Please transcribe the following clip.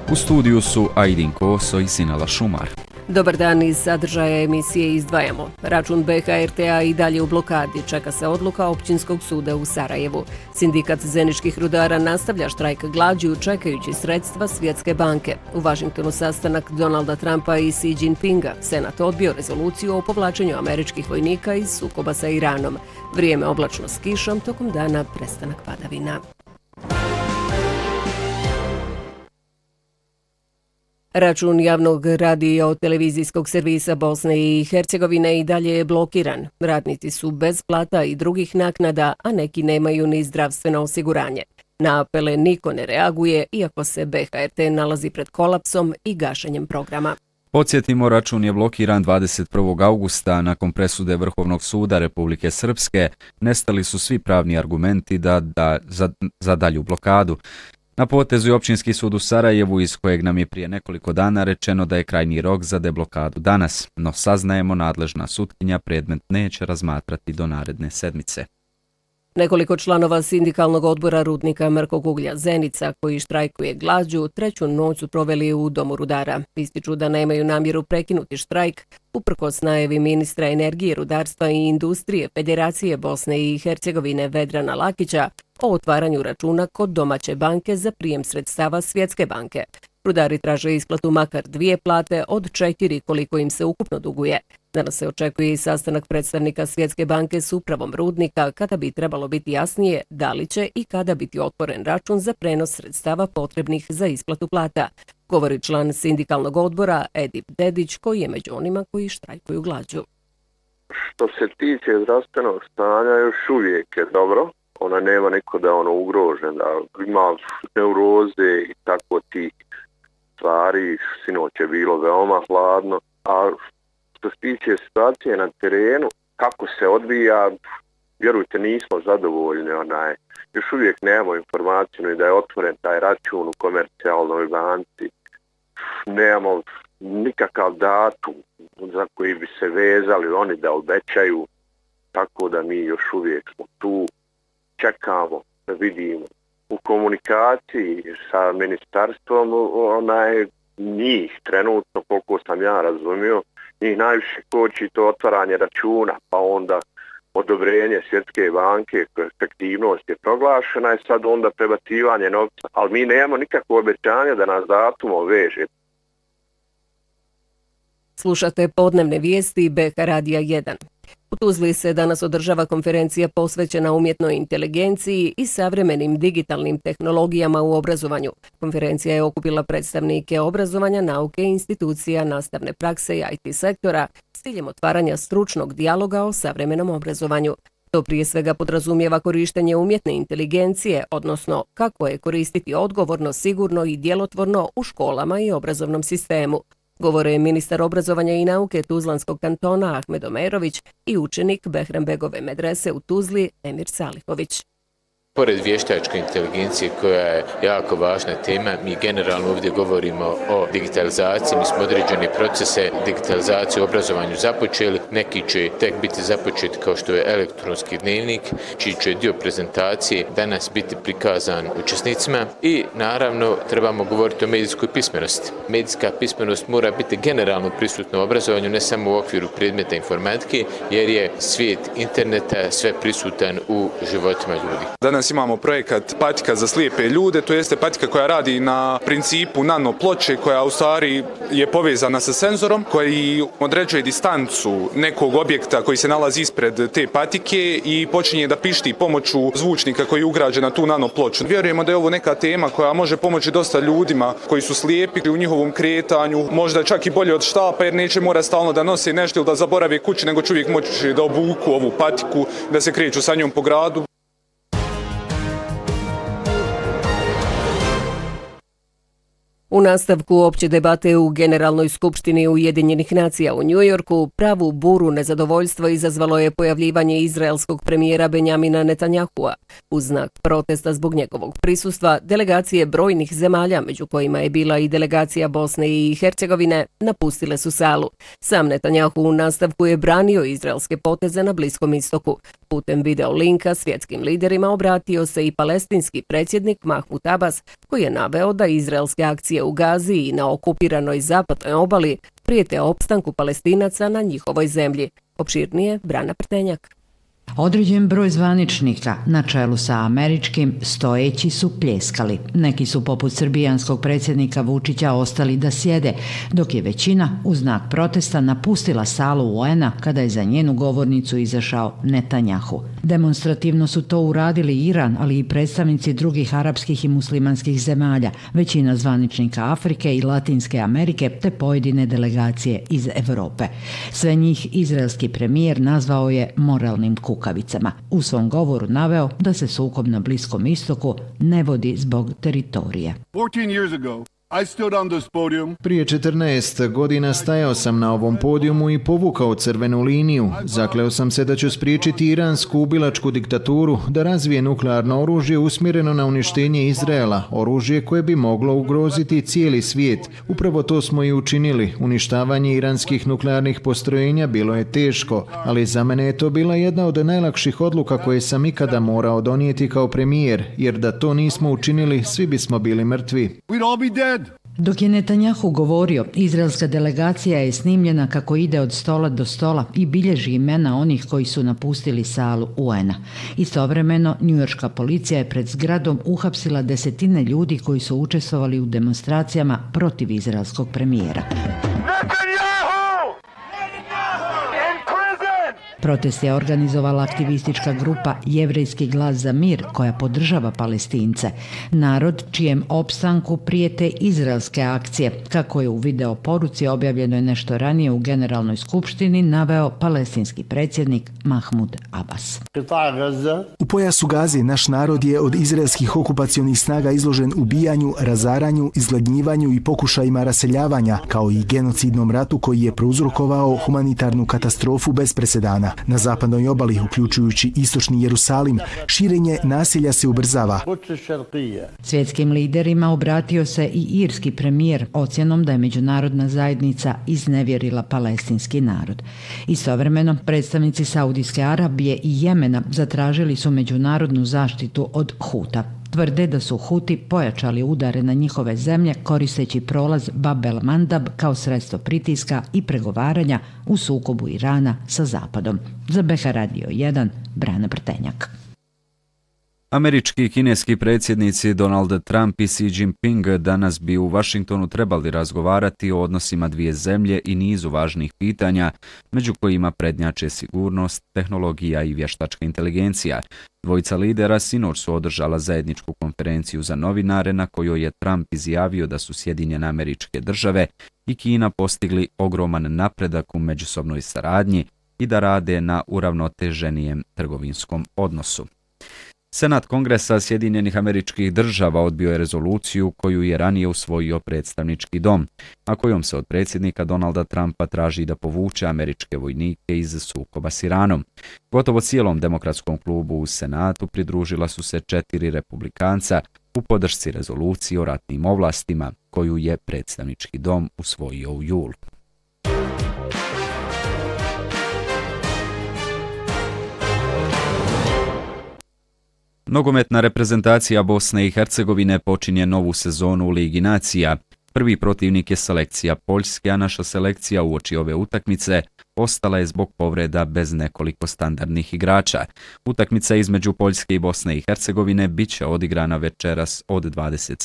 U studiju su Ajdin Koso i Sinala Šumar. Dobar dan, iz sadržaja emisije izdvajamo. Račun BHRT-a i dalje u blokadi, čeka se odluka Općinskog suda u Sarajevu. Sindikat zeničkih rudara nastavlja štrajk glađu čekajući sredstva Svjetske banke. U Vašingtonu sastanak Donalda Trumpa i Xi Jinpinga. Senat odbio rezoluciju o povlačenju američkih vojnika iz sukoba sa Iranom. Vrijeme oblačno s kišom, tokom dana prestanak padavina. Račun javnog radio-televizijskog servisa Bosne i Hercegovine i dalje je blokiran. Radnici su bez plata i drugih naknada, a neki nemaju ni zdravstveno osiguranje. Na apele niko ne reaguje, iako se BHRT nalazi pred kolapsom i gašenjem programa. Podsjetimo, račun je blokiran 21. augusta. Nakon presude Vrhovnog suda Republike Srpske nestali su svi pravni argumenti za dalju blokadu. Na potezu je Općinski sud u Sarajevu, iz kojeg nam je prije nekoliko dana rečeno da je krajnji rok za deblokadu danas, no saznajemo nadležna sutkinja predmet neće razmatrati do naredne sedmice. Nekoliko članova sindikalnog odbora rudnika Mrkog uglja Zenica, koji štrajkuje glađu, treću noć su proveli u Domu rudara. Ističu da nemaju namjeru prekinuti štrajk, uprkos najavi ministra energije, rudarstva i industrije Federacije Bosne i Hercegovine Vedrana Lakića o otvaranju računa kod domaće banke za prijem sredstava Svjetske banke. Rudari traže isplatu makar 2 plate od 4 koliko im se ukupno duguje. Danas se očekuje i sastanak predstavnika Svjetske banke s upravom rudnika, kada bi trebalo biti jasnije da li će i kada biti otvoren račun za prenos sredstava potrebnih za isplatu plata, govori član sindikalnog odbora Edip Dedić, koji je među onima koji štrajkuju glađu. Što se tiče zdravstvenog stanja, još uvijek je dobro. Ona nema neko da je ugrožen, da ima neuroze i tako tih stvari. Sinoć je bilo veoma hladno. A što se tiče situacije na terenu, kako se odvija, vjerujte, nismo zadovoljni. Još uvijek nemamo informaciju da je otvoren taj račun u komercijalnoj banci. Nemamo nikakav datum za koji bi se vezali oni da obećaju, tako da mi još uvijek smo tu. Čekamo da vidimo u komunikaciji sa ministarstvom, njih trenutno, koliko sam ja razumio, njih najviše koči to otvaranje računa, pa onda odobrenje Svjetske banke, efektivnost je proglašena i sad onda prebacivanje novca, ali mi nemamo nikakvo obećanje da nas datumom veže. Slušate podnevne vijesti BH Radija 1. U Tuzli se danas održava konferencija posvećena umjetnoj inteligenciji i savremenim digitalnim tehnologijama u obrazovanju. Konferencija je okupila predstavnike obrazovanja, nauke, institucija, nastavne prakse i IT sektora s ciljem otvaranja stručnog dijaloga o savremenom obrazovanju. To prije svega podrazumijeva korištenje umjetne inteligencije, odnosno kako je koristiti odgovorno, sigurno i djelotvorno u školama i obrazovnom sistemu, govore ministar obrazovanja i nauke Tuzlanskog kantona Ahmed Omerović i učenik Behranbegove medrese u Tuzli Emir Salihović. Pored vještačke inteligencije, koja je jako važna tema, mi generalno ovdje govorimo o digitalizaciji. Mi smo određene procese digitalizacije u obrazovanju započeli. Neki će tek biti započeti kao što je elektronski dnevnik, čiji će dio prezentacije danas biti prikazan učesnicima. I naravno trebamo govoriti o medijskoj pismenosti. Medijska pismenost mora biti generalno prisutna u obrazovanju, ne samo u okviru predmeta informatike, jer je svijet interneta sve prisutan u životima ljudi. Danas imamo projekat patika za slijepe ljude, to jeste patika koja radi na principu nano ploče, koja u stvari je povezana sa senzorom, koji određuje distancu nekog objekta koji se nalazi ispred te patike i počinje da pišti pomoću zvučnika koji je ugrađen na tu nano ploču. Vjerujemo da je ovo neka tema koja može pomoći dosta ljudima koji su slijepi u njihovom kretanju, možda čak i bolje od štapa, jer neće mora stalno da nose nešto ili da zaborave kući, nego će uvijek moći da obuku ovu patiku, da se kreću sa njom po gradu. U nastavku opće debate u Generalnoj skupštini Ujedinjenih nacija u Njujorku, pravu buru nezadovoljstva izazvalo je pojavljivanje izraelskog premijera Benjamina Netanyahua. U znak protesta zbog njegovog prisustva, delegacije brojnih zemalja, među kojima je bila i delegacija Bosne i Hercegovine, napustile su salu. Sam Netanyahu u nastavku je branio izraelske poteze na Bliskom istoku. Putem video linka svjetskim liderima obratio se i palestinski predsjednik Mahmud Abbas, koji je naveo da izraelske akcije tenzije u Gazi i na okupiranoj zapadnoj obali prijete opstanku Palestinaca na njihovoj zemlji. Opširnije Brana Prtenjak. Određen broj zvaničnika na čelu sa američkim stojeći su pljeskali. Neki su poput srbijanskog predsjednika Vučića ostali da sjede, dok je većina u znak protesta napustila salu UN-a kada je za njenu govornicu izašao Netanjahu. Demonstrativno su to uradili Iran, ali i predstavnici drugih arapskih i muslimanskih zemalja, većina zvaničnika Afrike i Latinske Amerike te pojedine delegacije iz Evrope. Sve njih izraelski premijer nazvao je moralnim kukavicama. U svom govoru naveo da se sukob na Bliskom istoku ne vodi zbog teritorije. 14 years ago, Prije 14 godina stajao sam na ovom podijumu i povukao crvenu liniju. Zakleo sam se da ću spriječiti iransku ubilačku diktaturu da razvije nuklearno oružje usmjereno na uništenje Izraela, oružje koje bi moglo ugroziti cijeli svijet. Upravo to smo i učinili. Uništavanje iranskih nuklearnih postrojenja bilo je teško, ali za mene je to bila jedna od najlakših odluka koje sam ikada morao donijeti kao premijer, jer da to nismo učinili, svi bismo bili mrtvi. Dok je Netanjahu govorio, izraelska delegacija je snimljena kako ide od stola do stola i bilježi imena onih koji su napustili salu UN-a. Istovremeno, njujorška policija je pred zgradom uhapsila desetine ljudi koji su učestvovali u demonstracijama protiv izraelskog premijera. Protest je organizovala aktivistička grupa Jevrejski glas za mir koja podržava Palestince, narod čijem opstanku prijete izraelske akcije, kako je u video poruci objavljeno nešto ranije u Generalnoj skupštini naveo palestinski predsjednik Mahmud Abbas. U pojasu Gaze naš narod je od izraelskih okupacionih snaga izložen ubijanju, razaranju, izgladnjivanju i pokušajima raseljavanja, kao i genocidnom ratu koji je prouzrokovao humanitarnu katastrofu bez presedana. Na zapadnoj obali, uključujući istočni Jerusalim, širenje nasilja se ubrzava. Svjetskim liderima obratio se i irski premijer ocjenom da je međunarodna zajednica iznevjerila palestinski narod. Istovremeno, predstavnici Saudijske Arabije i Jemena zatražili su međunarodnu zaštitu od Huta. Tvrde da su Huti pojačali udare na njihove zemlje koristeći prolaz Bab el Mandab kao sredstvo pritiska i pregovaranja u sukobu Irana sa Zapadom. Za BH Radio 1, Brana Prtenjak. Američki i kineski predsjednici Donald Trump i Xi Jinping danas bi u Vašingtonu trebali razgovarati o odnosima dvije zemlje i nizu važnih pitanja, među kojima prednjače sigurnost, tehnologija i vještačka inteligencija. Dvojica lidera sinoć su održala zajedničku konferenciju za novinare na kojoj je Trump izjavio da su Sjedinjene Američke Države i Kina postigli ogroman napredak u međusobnoj saradnji i da rade na uravnoteženijem trgovinskom odnosu. Senat Kongresa Sjedinjenih Američkih Država odbio je rezoluciju koju je ranije usvojio predstavnički dom, a kojom se od predsjednika Donalda Trumpa traži da povuče američke vojnike iz sukoba s Iranom. Gotovo cijelom demokratskom klubu u Senatu pridružila su se 4 republikanca u podršci rezoluciji o ratnim ovlastima, koju je predstavnički dom usvojio u julu. Nogometna reprezentacija Bosne i Hercegovine počinje novu sezonu u Ligi nacija. Prvi protivnik je selekcija Poljske, a naša selekcija uoči ove utakmice ostala je zbog povreda bez nekoliko standardnih igrača. Utakmica između Poljske i Bosne i Hercegovine bit će odigrana večeras od 20